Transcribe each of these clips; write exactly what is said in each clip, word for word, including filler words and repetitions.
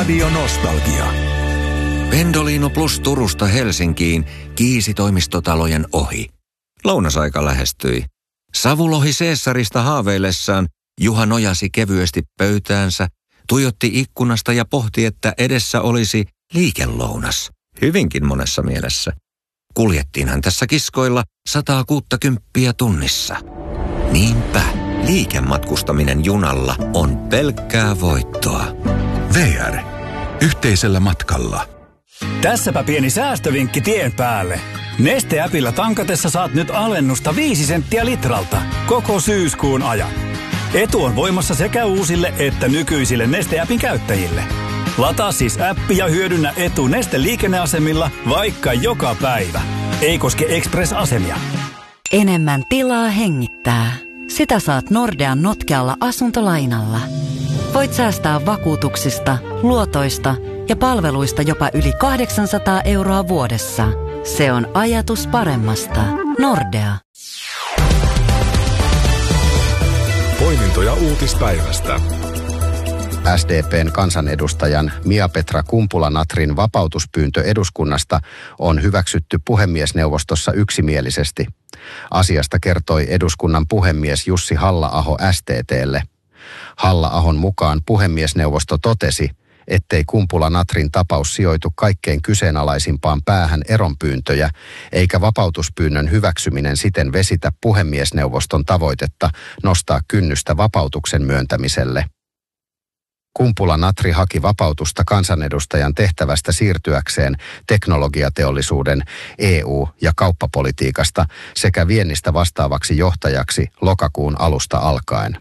Radio Nostalgia. Pendolino Plus Turusta Helsinkiin kiisi toimistotalojen ohi. Lounasaika lähestyi. Savulohi Caesarista haaveillessaan Juha nojasi kevyesti pöytäänsä, tuijotti ikkunasta ja pohti, että edessä olisi liikelounas. Hyvinkin monessa mielessä. Kuljettiinhan tässä kiskoilla sataa kuuttakymppiä tunnissa. Niinpä, liikematkustaminen junalla on pelkkää voittoa. V R. Yhteisellä matkalla. Tässäpä pieni säästövinkki tien päälle. Neste-äpillä tankatessa saat nyt alennusta viisi senttiä litralta koko syyskuun ajan. Etu on voimassa sekä uusille että nykyisille Neste-äpin käyttäjille. Lataa siis appi ja hyödynnä etu Neste-liikenneasemilla vaikka joka päivä. Ei koske Express-asemia. Enemmän tilaa hengittää. Sitä saat Nordean notkealla asuntolainalla. Voit säästää vakuutuksista, luotoista ja palveluista jopa yli kahdeksansataa euroa vuodessa. Se on ajatus paremmasta. Nordea. Poimintoja uutispäivästä. S D P:n kansanedustajan Mia-Petra Kumpula-Natrin vapautuspyyntö eduskunnasta on hyväksytty puhemiesneuvostossa yksimielisesti. Asiasta kertoi eduskunnan puhemies Jussi Halla-aho S T T:lle. Halla-ahon mukaan puhemiesneuvosto totesi, ettei Kumpula-Natrin tapaus sijoitu kaikkein kyseenalaisimpaan päähän eronpyyntöjä, eikä vapautuspyynnön hyväksyminen siten vesitä puhemiesneuvoston tavoitetta nostaa kynnystä vapautuksen myöntämiselle. Kumpula-Natri haki vapautusta kansanedustajan tehtävästä siirtyäkseen teknologiateollisuuden, E U- ja kauppapolitiikasta sekä viennistä vastaavaksi johtajaksi lokakuun alusta alkaen.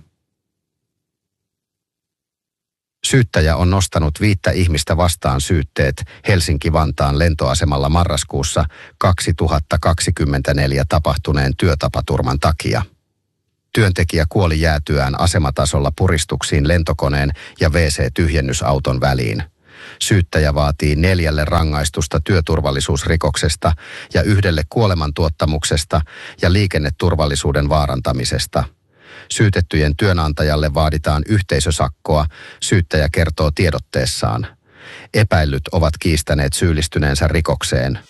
Syyttäjä on nostanut viittä ihmistä vastaan syytteet Helsinki-Vantaan lentoasemalla marraskuussa kaksituhattakaksikymmentäneljä tapahtuneen työtapaturman takia. Työntekijä kuoli jäätyään asematasolla puristuksiin lentokoneen ja W C-tyhjennysauton väliin. Syyttäjä vaatii neljälle rangaistusta työturvallisuusrikoksesta ja yhdelle kuolemantuottamuksesta ja liikenneturvallisuuden vaarantamisesta. Syytettyjen työnantajalle vaaditaan yhteisösakkoa, syyttäjä kertoo tiedotteessaan. Epäillyt ovat kiistäneet syyllistyneensä rikokseen.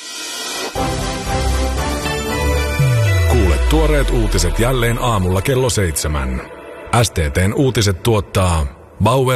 Kuule tuoreet uutiset jälleen aamulla kello seitsemän. S T T:n uutiset tuottaa Bauer